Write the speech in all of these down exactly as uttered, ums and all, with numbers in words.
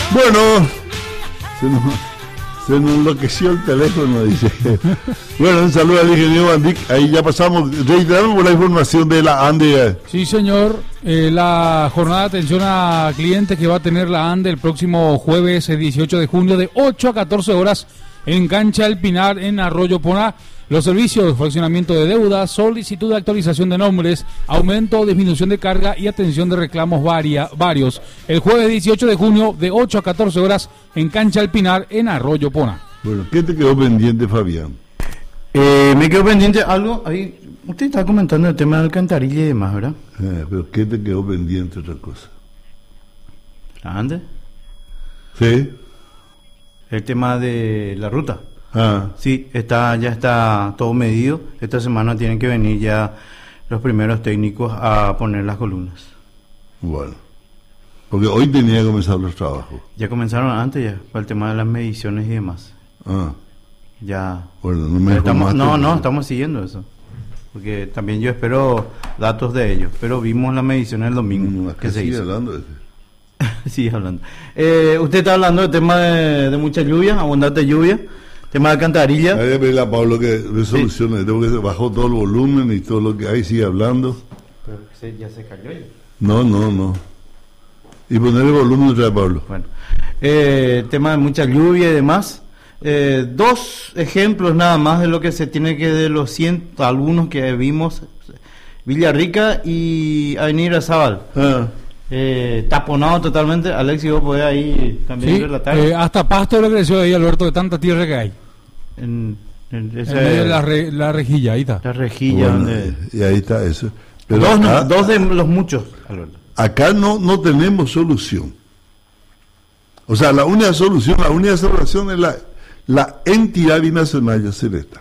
Bueno, se nos, se nos enloqueció el teléfono, dice. Bueno, un saludo al ingeniero Bandic. Ahí ya pasamos, reiteramos la información de la ANDE. Sí, señor. Eh, la jornada de atención a clientes que va a tener la ANDE el próximo jueves dieciocho de junio de ocho a catorce horas en Cancha El Pinar, en Arroyo Poná. Los servicios: fraccionamiento de deudas, solicitud de actualización de nombres, aumento o disminución de carga y atención de reclamos varia, varios. El jueves dieciocho de junio de ocho a catorce horas en Cancha El Pinar, en Arroyo Poná. Bueno, ¿qué te quedó pendiente, Fabián? Eh, me quedó pendiente algo. Ahí, usted está comentando el tema de alcantarilla y demás, ¿verdad? Eh, pero ¿qué te quedó pendiente otra cosa? ¿Ande? Sí. El tema de la ruta. Ah. Sí, está, ya está todo medido. Esta semana tienen que venir ya los primeros técnicos a poner las columnas. Bueno, porque hoy tenía que comenzar los trabajos. Ya comenzaron antes ya, para el tema de las mediciones y demás. Ah. Ya. Bueno, no me estamos, no, porque... no, estamos siguiendo eso. Porque también yo espero datos de ellos. Pero vimos las mediciones el domingo. No, que se sigue hizo. hablando de ese. Sigue hablando. Eh, usted está hablando del tema de, de mucha lluvia, abundante lluvia. Tema de alcantarilla. Hay que pedirle a Pablo que resolucione. Sí. Tengo que bajó todo el volumen y todo lo que hay, sigue hablando. Pero se, ya se cayó ya. No, no, no. Y poner el volumen otra vez, Pablo. Bueno. Eh, tema de mucha lluvia y demás. Eh, dos ejemplos nada más de lo que se tiene que, de los cientos, algunos que vimos. Villarrica y Avenida Zabal. Ah. Eh, taponado totalmente. Alexis, vos podés ahí también sí, relatar. Eh, hasta Pasto le creció ahí, Alberto, de tanta tierra que hay. En, en, ese, en medio de la, re, la rejilla, ahí está. La rejilla. Bueno, donde... Y ahí está eso. Pero dos, acá, no, dos de los muchos, Alberto. Acá no, no tenemos solución. O sea, la única solución, la única solución es la, la entidad binacional ya celesta.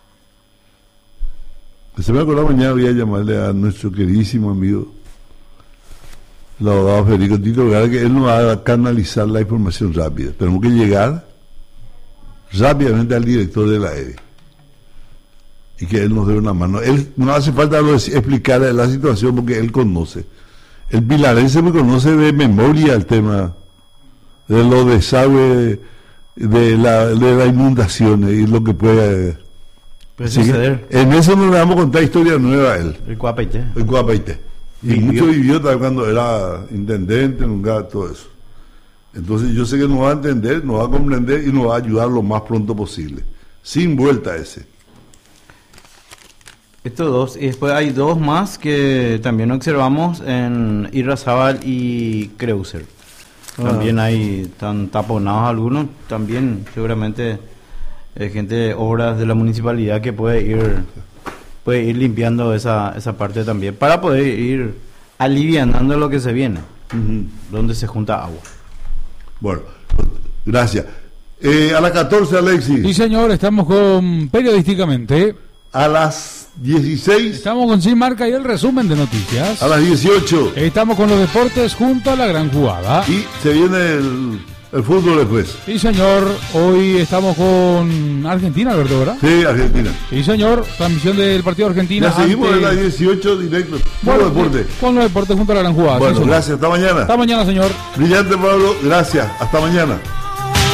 Se me acordó mañana, voy a llamarle a nuestro queridísimo amigo el abogado Federico Tito Vergara, que él nos va a canalizar la información rápida. Tenemos que llegar rápidamente al director de la E D y que él nos dé una mano. Él no hace falta explicarle la situación porque él conoce. El pilarense me conoce de memoria el tema de los desagües, de la, de las inundaciones y lo que puede, puede suceder. En eso no le vamos a contar historia nueva a él. El Cuapaité. El Cuapaité. Y mucho vivió también cuando era intendente, nunca todo eso. Entonces yo sé que nos va a entender, nos va a comprender y nos va a ayudar lo más pronto posible. Sin vuelta ese. Estos dos, y después hay dos más que también observamos en Irrazábal y Creuser. Ah. También hay, están taponados algunos, también seguramente hay gente, obras de la municipalidad que puede ir... puede ir limpiando esa esa parte también para poder ir alivianando lo que se viene, uh-huh. donde se junta agua. Bueno, gracias. Eh, a las catorce, Alexis. Sí, señor, estamos con Periodísticamente. A las dieciséis. Estamos con Sin Marca y el resumen de noticias. A las dieciocho. Estamos con los deportes junto a la gran jugada. Y se viene el... el fútbol después. Sí, señor. Hoy estamos con Argentina, Alberto, ¿verdad? Sí, Argentina. Sí, señor. Transmisión del partido de Argentina. Ya seguimos ante... en la dieciocho directo. Bueno, con los deportes. Con los deportes junto a la gran jugada. Bueno, sí, gracias. Hasta mañana. Hasta mañana, señor. Brillante, Pablo. Gracias. Hasta mañana.